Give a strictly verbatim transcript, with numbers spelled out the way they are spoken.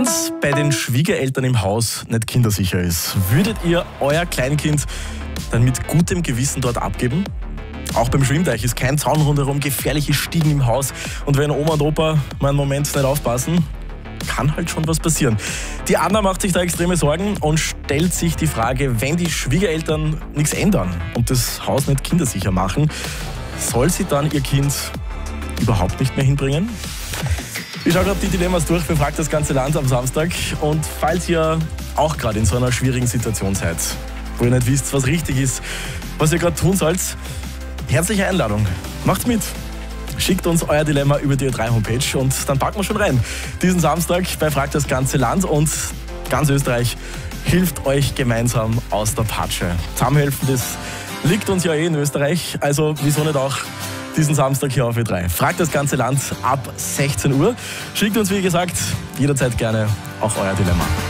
Wenn es bei den Schwiegereltern im Haus nicht kindersicher ist, würdet ihr euer Kleinkind dann mit gutem Gewissen dort abgeben? Auch beim Schwimmteich ist kein Zaun rundherum, gefährliche Stiegen im Haus. Und wenn Oma und Opa mal einen Moment nicht aufpassen, kann halt schon was passieren. Die Anna macht sich da extreme Sorgen und stellt sich die Frage, wenn die Schwiegereltern nichts ändern und das Haus nicht kindersicher machen, soll sie dann ihr Kind überhaupt nicht mehr hinbringen? Ich schaue gerade die Dilemmas durch, befragt das ganze Land am Samstag. Und falls ihr auch gerade in so einer schwierigen Situation seid, wo ihr nicht wisst, was richtig ist, was ihr gerade tun sollt, herzliche Einladung. Macht's mit. Schickt uns euer Dilemma über die Ö drei Homepage und dann packen wir schon rein. Diesen Samstag bei Fragt das ganze Land und ganz Österreich hilft euch gemeinsam aus der Patsche. Zusammenhelfen, das liegt uns ja eh in Österreich, also wieso nicht auch diesen Samstag hier auf Ö drei. Fragt das ganze Land ab sechzehn Uhr. Schickt uns, wie gesagt, jederzeit gerne auch euer Dilemma.